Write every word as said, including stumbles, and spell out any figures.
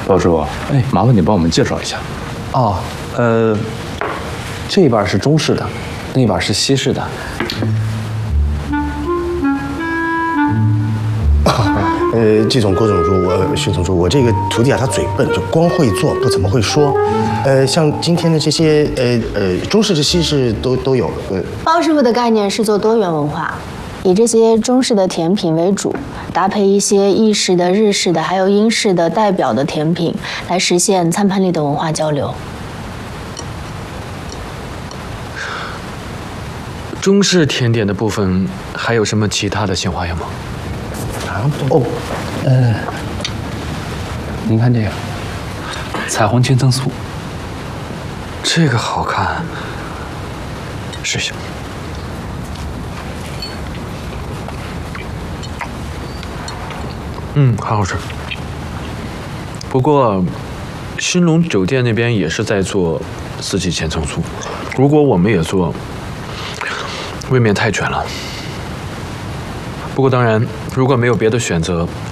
包师傅，哎，麻烦你帮我们介绍一下。 哦，呃，这一半是中式的，那一半是西式的。 呃，这种郭总主，我徐总主，我这个徒弟啊，他嘴笨，就光会做，不怎么会说。呃，像今天的这些，呃呃，中式、西式都都有。呃， 包师傅的概念是做多元文化，以这些中式的甜品为主，搭配一些意式的、日式的，还有英式的代表的甜品，来实现餐盘里的文化交流。 中式甜点的部分还有什么其他的新花样吗？ 哦，呃，您看这个彩虹千层酥， 这个好看，试试。嗯，好好吃。不过，兴隆酒店那边也是在做四季千层酥，如果我们也做，未免太卷了。不过当然，如果没有别的选择，